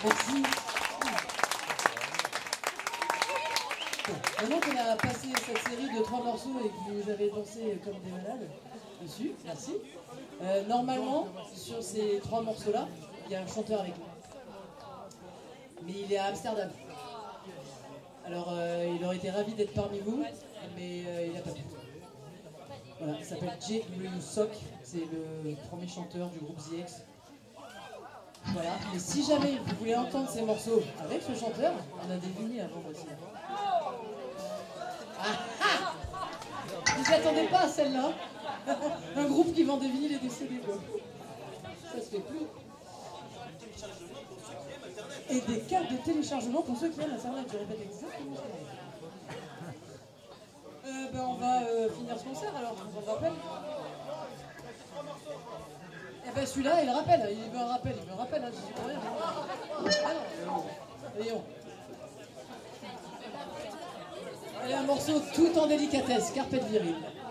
Merci. Bon, maintenant qu'on a passé cette série de 3 morceaux et que vous avez dansé comme des malades dessus, merci. Normalement, sur ces 3 morceaux-là, il y a un chanteur avec nous. Mais il est à Amsterdam. Alors, il aurait été ravi d'être parmi vous, mais il n'a pas pu. Voilà, il s'appelle J.W. Sock, c'est le premier chanteur du groupe The X. Voilà, et si jamais vous voulez entendre ces morceaux avec ce chanteur, on a des vinyles à vendre aussi. Ah ah! Vous n'y attendez pas à celle-là. Un groupe qui vend des vinyles et des CD, quoi. Ça se fait plus. Et des cartes de téléchargement pour ceux qui aiment Internet, je répète exactement ça. On va finir ce concert alors, on vous rappelle. Eh ben celui-là, il rappelle, il veut un rappel, hein, je dis pour rien. Ah non, voyons. Allez, un morceau tout en délicatesse, Carpet Viril.